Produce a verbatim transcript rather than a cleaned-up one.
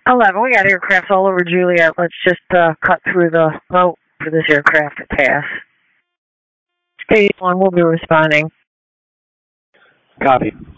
eleven, we got aircrafts all over Juliet. Let's just uh, cut through the moat for this aircraft to pass. Stage one, we'll be responding. Copy.